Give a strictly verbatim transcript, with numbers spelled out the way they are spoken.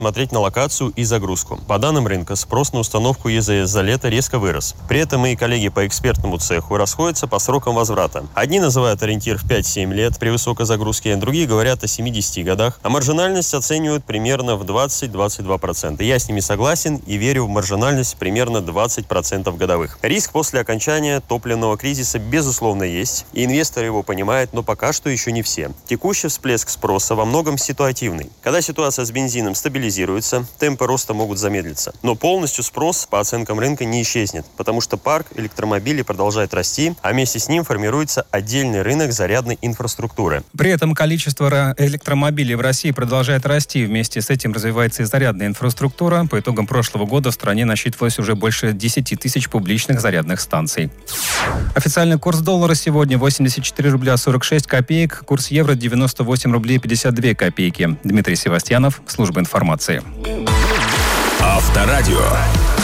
смотреть на локацию и загрузку. По данным рынка, спрос на установку и зэ эс за лето резко вырос. При этом мои коллеги по экспертному цеху расходятся по срокам возврата. Одни называют ориентир в пять-семь лет при высокой загрузке, другие говорят о семидесяти годах, а маржинальность оценивают примерно в двадцать-двадцать два процента. Я с ними согласен и верю в маржинальность примерно двадцать процентов годовых. Риск после окончания топливного кризиса безусловно есть, и инвесторы его понимают, но пока что еще не все. Текущий всплеск спроса во многом ситуативный. Когда ситуация с бензином стабилизируется, темпы роста могут замедлиться. Но полностью спрос, по оценкам рынка, не исчезнет, потому что парк электромобилей продолжает расти, а вместе с ним формируется отдельный рынок зарядной инфраструктуры. При этом количество электромобилей в России продолжает расти. Вместе с этим развивается и зарядная инфраструктура. По итогам прошлого года в стране насчитывалось уже больше десяти тысяч публичных зарядных станций. Официальный курс доллара сегодня восемьдесят четыре рубля сорок шесть копеек, курс евро девяносто восемь рублей пятьдесят две копейки. Дмитрий Севастьянов, служба информации. Авторадио.